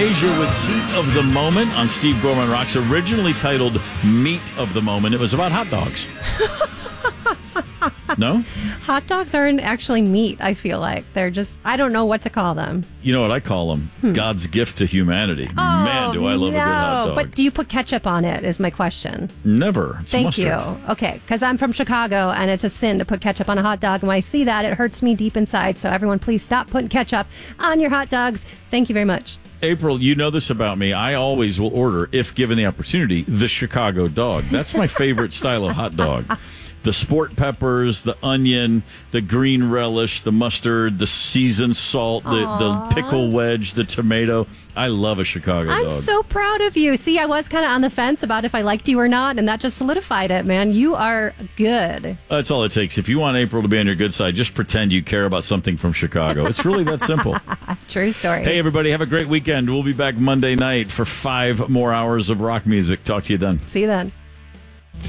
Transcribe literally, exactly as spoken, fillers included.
Asia with Heat of the Moment on Steve Gorman Rocks, originally titled Meat of the Moment. It was about hot dogs. No? Hot dogs aren't actually meat, I feel like. They're just, I don't know what to call them. You know what I call them? Hmm. God's gift to humanity. Oh, Man, do I love no. a good hot dog. But do you put ketchup on it is my question. Never. It's Thank mustard. you. Okay, because I'm from Chicago, and it's a sin to put ketchup on a hot dog. And when I see that, it hurts me deep inside. So everyone, please stop putting ketchup on your hot dogs. Thank you very much. April, you know this about me. I always will order, if given the opportunity, the Chicago dog. That's my favorite style of hot dog. The sport peppers, the onion, the green relish, the mustard, the seasoned salt, the, the pickle wedge, the tomato. I love a Chicago I'm dog. I'm so proud of you. See, I was kind of on the fence about if I liked you or not, and that just solidified it, man. You are good. That's all it takes. If you want April to be on your good side, just pretend you care about something from Chicago. It's really that simple. True story. Hey, everybody, have a great weekend. We'll be back Monday night for five more hours of rock music. Talk to you then. See you then.